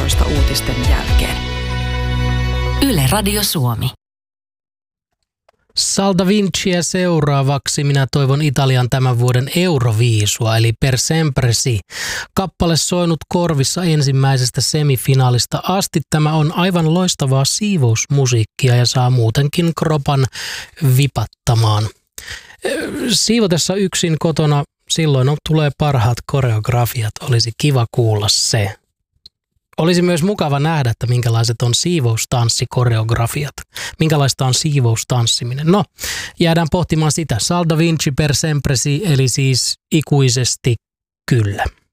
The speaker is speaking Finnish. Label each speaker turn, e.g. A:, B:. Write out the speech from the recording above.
A: 15 uutisten jälkeen.
B: Yle Radio Suomi.
C: Sal da Vinciä seuraavaksi minä toivon Italian tämän vuoden Euroviisua, eli Per sempre si. Kappale soinut korvissa ensimmäisestä semifinaalista asti. Tämä on aivan loistavaa siivousmusiikkia ja saa muutenkin kropan vipattamaan. Siivotessa yksin kotona silloin tulee parhaat koreografiat. Olisi kiva kuulla se. Olisi myös mukava nähdä, että minkälaiset on siivoustanssikoreografiat. Minkälaista on siivoustanssiminen. No, jäädään pohtimaan sitä. Sal da Vinci per sempre si, eli siis ikuisesti kyllä.